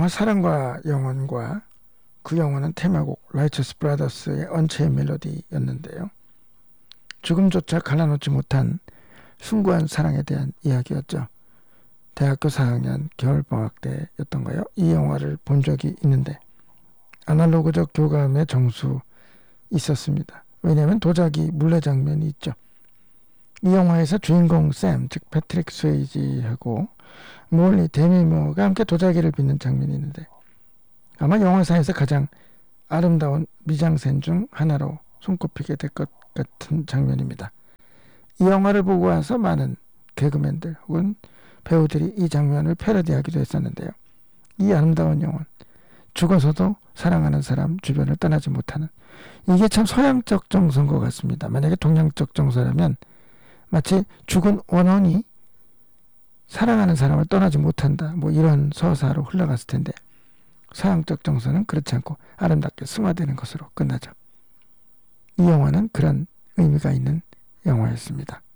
사랑과 영혼과 그 영혼은 테마곡 라이처스 브라더스의 언체인 멜로디였는데요. 죽음조차 갈라놓지 못한 숭고한 사랑에 대한 이야기였죠. 대학교 4학년 겨울방학 때였던가요? 이 영화를 본 적이 있는데 아날로그적 교감의 정수 있었습니다. 왜냐하면 도자기 물레 장면이 있죠. 이 영화에서 주인공 샘, 즉 패트릭 스웨이지하고 몰리 데미모어가 함께 도자기를 빚는 장면이 있는데 아마 영화사에서 가장 아름다운 미장센 중 하나로 손꼽히게 될 것 같은 장면입니다. 이 영화를 보고 와서 많은 개그맨들 혹은 배우들이 이 장면을 패러디하기도 했었는데요. 이 아름다운 영혼, 죽어서도 사랑하는 사람 주변을 떠나지 못하는, 이게 참 서양적 정서인 것 같습니다. 만약에 동양적 정서라면 마치 죽은 원혼이 사랑하는 사람을 떠나지 못한다, 뭐 이런 서사로 흘러갔을 텐데 서양적 정서는 그렇지 않고 아름답게 승화되는 것으로 끝나죠. 이 영화는 그런 의미가 있는 영화였습니다.